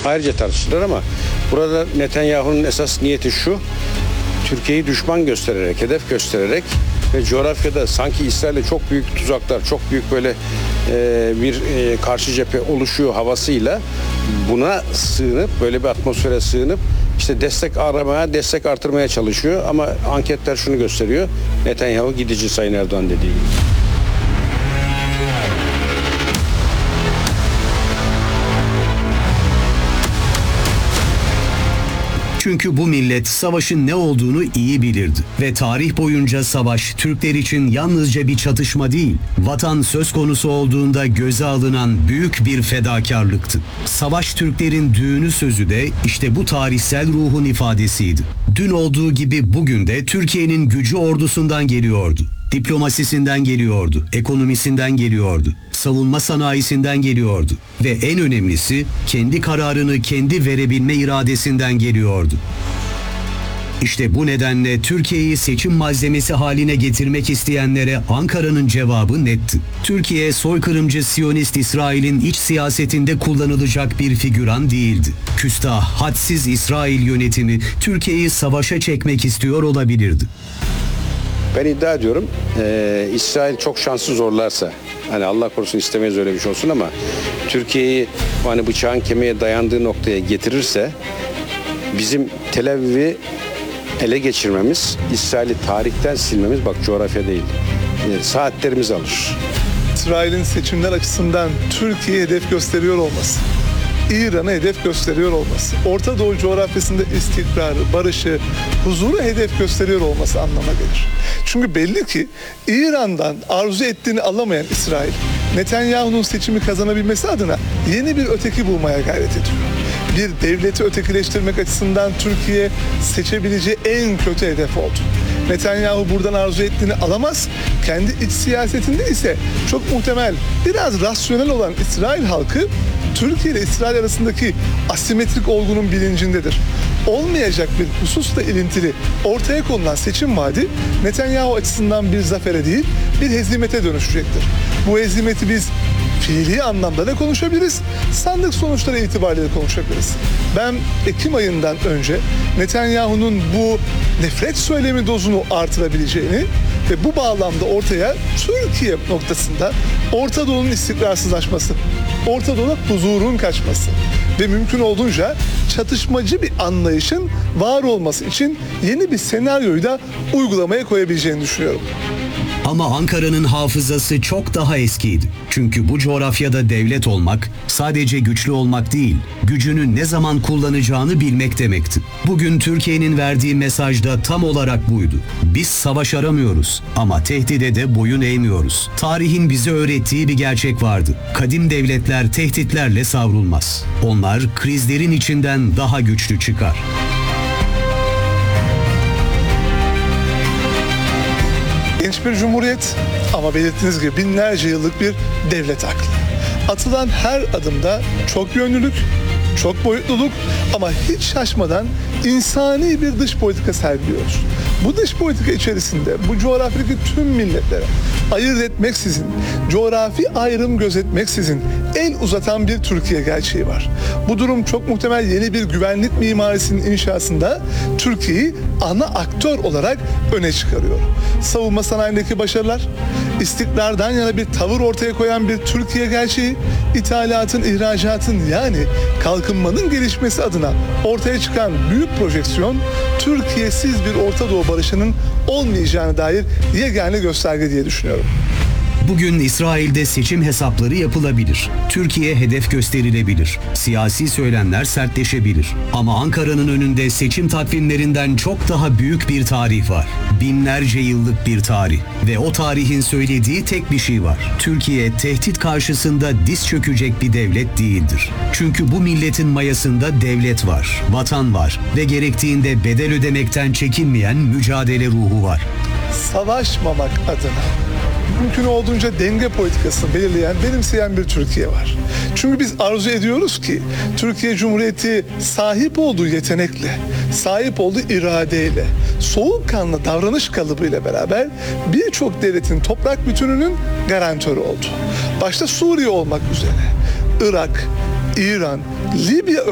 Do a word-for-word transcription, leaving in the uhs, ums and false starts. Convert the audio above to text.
ayrıca tartışılır ama burada Netanyahu'nun esas niyeti şu: Türkiye'yi düşman göstererek, hedef göstererek ve coğrafyada sanki İsrail'e çok büyük tuzaklar, çok büyük böyle e, bir e, karşı cephe oluşuyor havasıyla buna sığınıp, böyle bir atmosfere sığınıp işte destek aramaya, destek artırmaya çalışıyor. Ama anketler şunu gösteriyor: Netanyahu gidici, Sayın Erdoğan dediği gibi. Çünkü bu millet savaşın ne olduğunu iyi bilirdi. Ve tarih boyunca savaş Türkler için yalnızca bir çatışma değil, vatan söz konusu olduğunda göze alınan büyük bir fedakarlıktı. Savaş Türklerin düğünü sözü de işte bu tarihsel ruhun ifadesiydi. Dün olduğu gibi bugün de Türkiye'nin gücü ordusundan geliyordu. Diplomasisinden geliyordu, ekonomisinden geliyordu, savunma sanayisinden geliyordu ve en önemlisi kendi kararını kendi verebilme iradesinden geliyordu. İşte bu nedenle Türkiye'yi seçim malzemesi haline getirmek isteyenlere Ankara'nın cevabı netti. Türkiye, soykırımcı Siyonist İsrail'in iç siyasetinde kullanılacak bir figüran değildi. Küstah, hadsiz İsrail yönetimi Türkiye'yi savaşa çekmek istiyor olabilirdi. Ben iddia ediyorum, e, İsrail çok şanssız zorlarsa, hani Allah korusun istemeyiz öyle bir şey olsun ama Türkiye'yi hani bıçağın kemiğe dayandığı noktaya getirirse bizim Tel Aviv'i ele geçirmemiz, İsrail'i tarihten silmemiz, bak coğrafya değil, e, saatlerimiz alır. İsrail'in seçimler açısından Türkiye'ye hedef gösteriyor olması, İran'a hedef gösteriyor olması, Orta Doğu coğrafyasında istikrarı, barışı, huzuru hedef gösteriyor olması anlama gelir. Çünkü belli ki İran'dan arzu ettiğini alamayan İsrail, Netanyahu'nun seçimi kazanabilmesi adına yeni bir öteki bulmaya gayret ediyor. Bir devleti ötekileştirmek açısından Türkiye seçebileceği en kötü hedef oldu. Netanyahu buradan arzu ettiğini alamaz. Kendi iç siyasetinde ise çok muhtemel, biraz rasyonel olan İsrail halkı Türkiye ile İsrail arasındaki asimetrik olgunun bilincindedir. Olmayacak bir hususla ilintili ortaya konulan seçim vaadi Netanyahu açısından bir zafere değil, bir hezimete dönüşecektir. Bu hezimeti biz fiili anlamda da konuşabiliriz, sandık sonuçları itibariyle de konuşabiliriz. Ben Ekim ayından önce Netanyahu'nun bu nefret söylemi dozunu artırabileceğini ve bu bağlamda ortaya Türkiye noktasında Orta Doğu'nun istikrarsızlaşması, Orta Doğu'da huzurun kaçması ve mümkün olduğunca çatışmacı bir anlayışın var olması için yeni bir senaryoyu da uygulamaya koyabileceğini düşünüyorum. Ama Ankara'nın hafızası çok daha eskiydi. Çünkü bu coğrafyada devlet olmak sadece güçlü olmak değil, gücünü ne zaman kullanacağını bilmek demekti. Bugün Türkiye'nin verdiği mesaj da tam olarak buydu. Biz savaş aramıyoruz ama tehdide de boyun eğmiyoruz. Tarihin bize öğrettiği bir gerçek vardı. Kadim devletler tehditlerle savrulmaz. Onlar krizlerin içinden daha güçlü çıkar. Genç bir cumhuriyet ama belirttiğiniz gibi binlerce yıllık bir devlet aklı. Atılan her adımda çok yönlülük, çok boyutluluk ama hiç şaşmadan insani bir dış politika sergiliyoruz. Bu dış politika içerisinde bu coğrafyadaki tüm milletlere ayırt etmeksizin, coğrafi ayrım gözetmeksizin el uzatan bir Türkiye gerçeği var. Bu durum çok muhtemel yeni bir güvenlik mimarisinin inşasında Türkiye'yi ana aktör olarak öne çıkarıyor. Savunma sanayindeki başarılar, istikrardan yana bir tavır ortaya koyan bir Türkiye gerçeği, ithalatın, ihracatın yani kalkınmanın gelişmesi adına ortaya çıkan büyük projeksiyon, Türkiye'siz bir Orta Doğu barışının olmayacağına dair yegane gösterge diye düşünüyorum. Bugün İsrail'de seçim hesapları yapılabilir. Türkiye hedef gösterilebilir. Siyasi söylemler sertleşebilir. Ama Ankara'nın önünde seçim takvimlerinden çok daha büyük bir tarih var. Binlerce yıllık bir tarih. Ve o tarihin söylediği tek bir şey var. Türkiye tehdit karşısında diz çökecek bir devlet değildir. Çünkü bu milletin mayasında devlet var, vatan var ve gerektiğinde bedel ödemekten çekinmeyen mücadele ruhu var. Savaşmamak adına mümkün olduğunca denge politikasını belirleyen, benimseyen bir Türkiye var. Çünkü biz arzu ediyoruz ki Türkiye Cumhuriyeti sahip olduğu yetenekle, sahip olduğu iradeyle, soğukkanlı davranış kalıbıyla beraber birçok devletin toprak bütününün garantörü oldu. Başta Suriye olmak üzere Irak, İran, Libya